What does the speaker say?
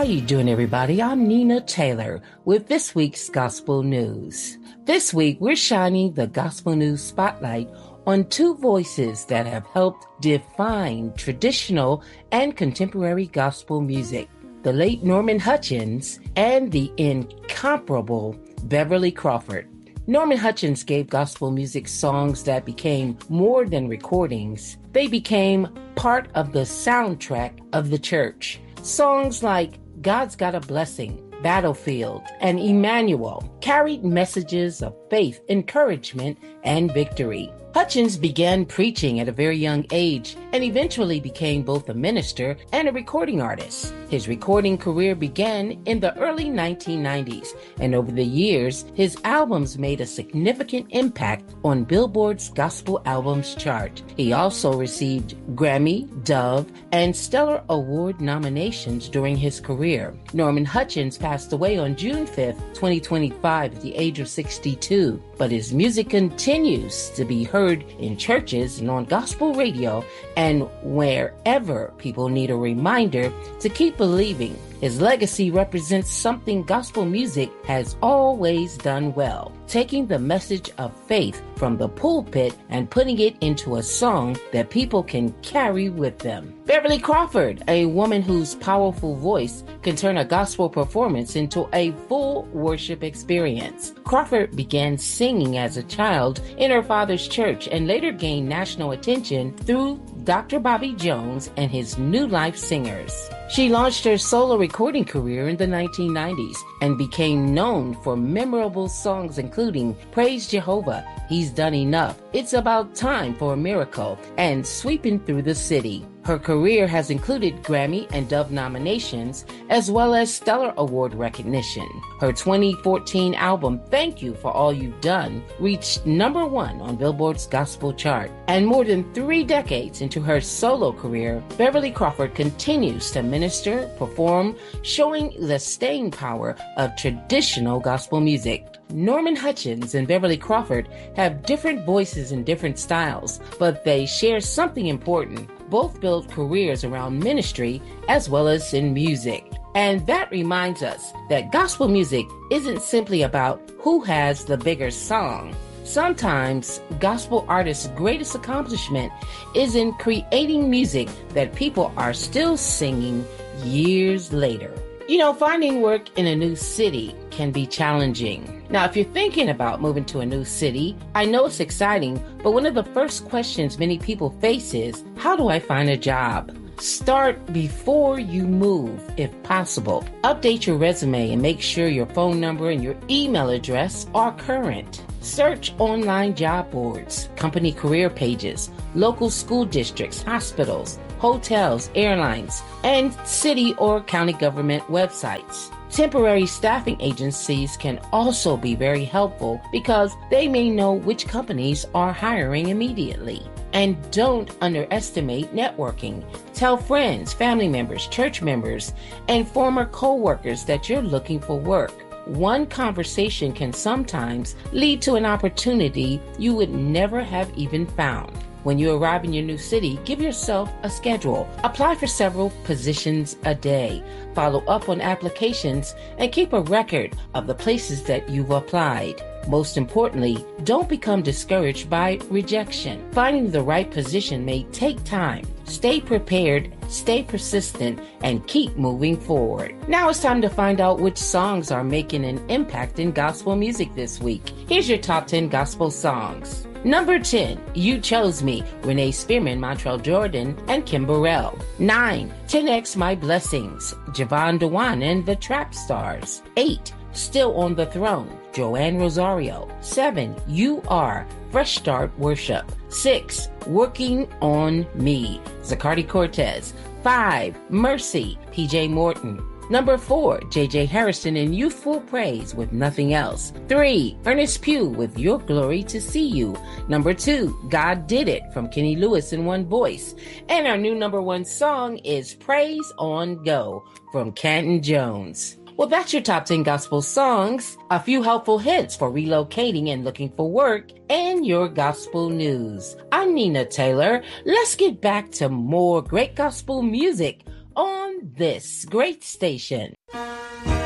How you doing, everybody? I'm Nina Taylor with this week's Gospel News. This week, we're shining the Gospel News spotlight on two voices that have helped define traditional and contemporary gospel music, the late Norman Hutchins and the incomparable Beverly Crawford. Norman Hutchins gave gospel music songs that became more than recordings. They became part of the soundtrack of the church. Songs like God's Got a Blessing, Battlefield, and Emmanuel carried messages of faith, encouragement, and victory. Hutchins began preaching at a very young age and eventually became both a minister and a recording artist. His recording career began in the early 1990s, and over the years, his albums made a significant impact on Billboard's Gospel Albums chart. He also received Grammy, Dove, and Stellar Award nominations during his career. Norman Hutchins passed away on June 5th, 2025 at the age of 62, but his music continues to be heard in churches and on gospel radio and wherever people need a reminder to keep believing. His legacy represents something gospel music has always done well, taking the message of faith from the pulpit and putting it into a song that people can carry with them. Beverly Crawford, a woman whose powerful voice can turn a gospel performance into a full worship experience. Crawford began singing as a child in her father's church and later gained national attention through Dr. Bobby Jones and his New Life Singers. She launched her solo recording career in the 1990s and became known for memorable songs including Praise Jehovah, He's Done Enough, It's About Time for a Miracle, and Sweeping Through the City. Her career has included Grammy and Dove nominations, as well as Stellar Award recognition. Her 2014 album, Thank You for All You've Done, reached number 1 on Billboard's gospel chart. And more than 3 decades into her solo career, Beverly Crawford continues to minister, perform, showing the staying power of traditional gospel music. Norman Hutchins and Beverly Crawford have different voices and different styles, but they share something important. Both build careers around ministry as well as in music. And that reminds us that gospel music isn't simply about who has the bigger song. Sometimes gospel artists' greatest accomplishment is in creating music that people are still singing years later. You know, finding work in a new city can be challenging. Now, if you're thinking about moving to a new city, I know it's exciting, but one of the first questions many people face is, how do I find a job? Start before you move, if possible. Update your resume and make sure your phone number and your email address are current. Search online job boards, company career pages, local school districts, hospitals, hotels, airlines, and city or county government websites. Temporary staffing agencies can also be very helpful because they may know which companies are hiring immediately. And don't underestimate networking. Tell friends, family members, church members, and former co-workers that you're looking for work. One conversation can sometimes lead to an opportunity you would never have even found. When you arrive in your new city, give yourself a schedule. Apply for several positions a day. Follow up on applications and keep a record of the places that you've applied. Most importantly, don't become discouraged by rejection. Finding the right position may take time. Stay prepared, stay persistent, and keep moving forward. Now it's time to find out which songs are making an impact in gospel music this week. Here's your top 10 gospel songs. Number 10, You Chose Me, Renee Spearman, Montrell Jordan, and Kim Burrell. 9, 10X My Blessings, Javon Dewan and the Trap Stars. 8, Still on the Throne, Joanne Rosario. 7, You Are, Fresh Start Worship. 6, Working on Me, Zacardi Cortez. 5, Mercy, PJ Morton. Number 4, J.J. Harrison in Youthful Praise with Nothing Else. 3, Ernest Pugh with Your Glory to See You. Number 2, God Did It from Kenny Lewis in One Voice. And our new number 1 song is Praise on Go from Canton Jones. Well, that's your top 10 gospel songs, a few helpful hints for relocating and looking for work, and your gospel news. I'm Nina Taylor. Let's get back to more great gospel music on this great station.